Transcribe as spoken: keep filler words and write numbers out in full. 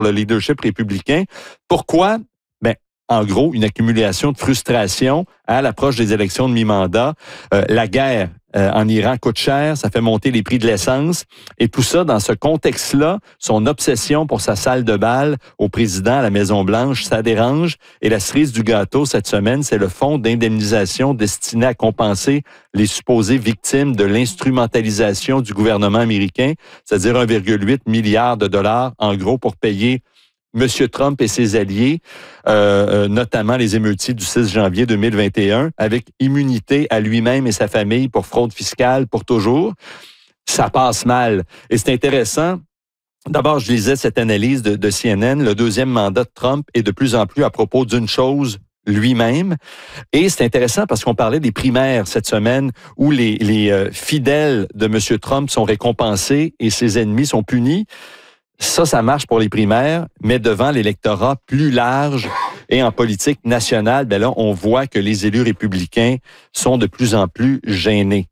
le leadership républicain. Pourquoi? Ben, en gros, une accumulation de frustration à l'approche des élections de mi-mandat. Euh, la guerre euh, en Iran coûte cher, ça fait monter les prix de l'essence. Et tout ça, dans ce contexte-là, son obsession pour sa salle de bal au président à la Maison-Blanche, ça dérange. Et la cerise du gâteau cette semaine, c'est le fonds d'indemnisation destiné à compenser les supposées victimes de l'instrumentalisation du gouvernement américain, c'est-à-dire un virgule huit milliard de dollars, en gros, pour payer M. Trump et ses alliés, euh, notamment les émeutiers du six janvier deux mille vingt et un, avec immunité à lui-même et sa famille pour fraude fiscale pour toujours. Ça passe mal. Et c'est intéressant. D'abord, je lisais cette analyse de, de C N N. Le deuxième mandat de Trump est de plus en plus à propos d'une chose, lui-même. Et c'est intéressant parce qu'on parlait des primaires cette semaine où les, les euh, fidèles de M. Trump sont récompensés et ses ennemis sont punis. Ça, ça marche pour les primaires, mais devant l'électorat plus large et en politique nationale, ben là, on voit que les élus républicains sont de plus en plus gênés.